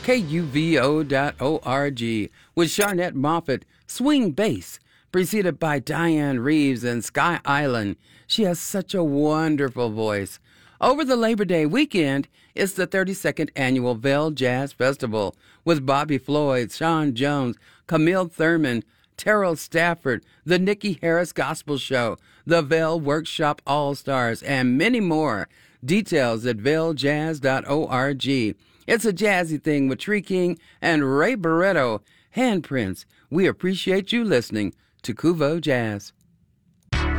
KUVO.org with Charnette Moffett, Swing Bass, preceded by Diane Reeves and Sky Island. She has such a wonderful voice. Over the Labor Day weekend is the 32nd Annual Vail Jazz Festival with Bobby Floyd, Sean Jones, Camille Thurman, Terrell Stafford, the Nikki Harris Gospel Show, the Vail Workshop All-Stars, and many more. Details at vailjazz.org. It's a jazzy thing with Tree King and Ray Barretto. Handprints. We appreciate you listening to Kuvo Jazz.